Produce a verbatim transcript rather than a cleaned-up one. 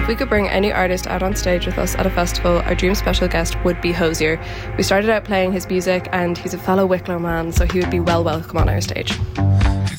we could bring any artist out on stage with us at a festival, our dream special guest would be Hozier. We started out playing his music and he's a fellow Wicklow man, so he would be well welcome on our stage.